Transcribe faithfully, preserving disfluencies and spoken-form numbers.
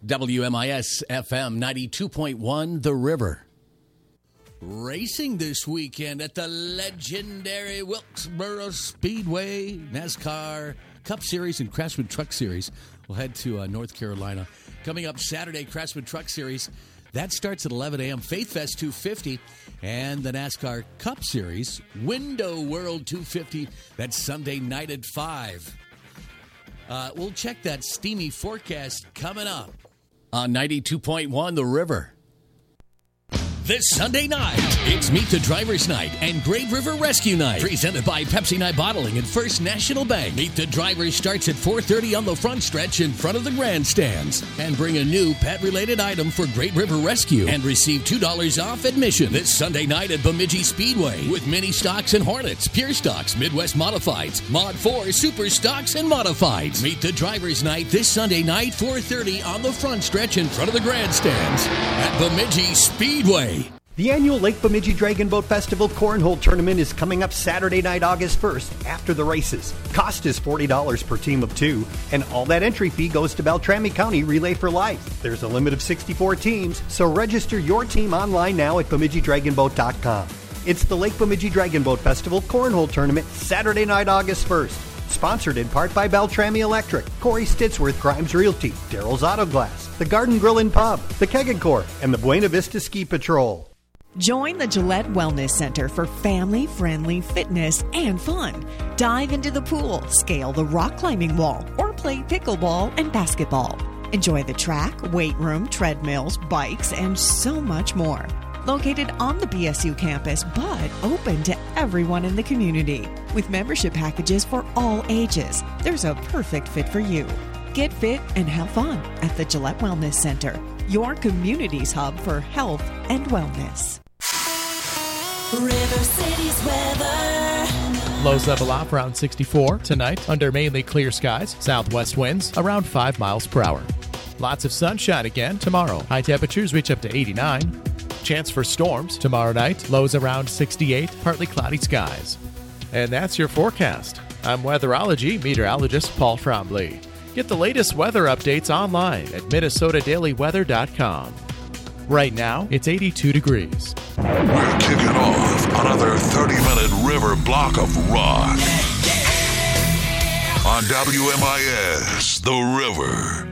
W M I S F M ninety-two point one, The River. Racing this weekend at the legendary Wilkesboro Speedway NASCAR Cup Series and Craftsman Truck Series. We'll head to uh, North Carolina. Coming up Saturday, Craftsman Truck Series. That starts at eleven a.m. Faith Fest two fifty. And the NASCAR Cup Series, Window World two fifty. That's Sunday night at five. Uh, we'll check that steamy forecast coming up on ninety-two point one, The River. This Sunday night, it's Meet the Drivers Night and Great River Rescue Night, presented by Pepsi Night Bottling and First National Bank. Meet the Drivers starts at four thirty on the front stretch in front of the grandstands. And bring a new pet-related item for Great River Rescue and receive two dollars off admission this Sunday night at Bemidji Speedway with Mini Stocks and Hornets, Pure Stocks, Midwest Modifieds, Mod four, Super Stocks, and Modifieds. Meet the Drivers Night this Sunday night, four thirty on the front stretch in front of the grandstands at Bemidji Speedway. The annual Lake Bemidji Dragon Boat Festival Cornhole Tournament is coming up Saturday night, August first, after the races. Cost is forty dollars per team of two, and all that entry fee goes to Beltrami County Relay for Life. There's a limit of sixty-four teams, so register your team online now at Bemidji Dragon Boat dot com. It's the Lake Bemidji Dragon Boat Festival Cornhole Tournament, Saturday night, August first. Sponsored in part by Beltrami Electric, Corey Stitsworth Grimes Realty, Daryl's Auto Glass, the Garden Grill and Pub, the Keg and Core, and the Buena Vista Ski Patrol. Join the Gillette Wellness Center for family-friendly fitness and fun. Dive into the pool, scale the rock climbing wall, or play pickleball and basketball. Enjoy the track, weight room, treadmills, bikes, and so much more. Located on the B S U campus, but open to everyone in the community. With membership packages for all ages, there's a perfect fit for you. Get fit and have fun at the Gillette Wellness Center, your community's hub for health and wellness. River City's weather. Lows level off around sixty-four tonight under mainly clear skies. Southwest winds around five miles per hour. Lots of sunshine again tomorrow. High temperatures reach up to eighty-nine. Chance for storms tomorrow night. Lows around sixty-eight. Partly cloudy skies. And that's your forecast. I'm weatherology meteorologist Paul Trombley. Get the latest weather updates online at Minnesota Daily Weather dot com. Right now, it's eighty-two degrees. We're kicking off another thirty-minute river block of rock on W M I S, The River.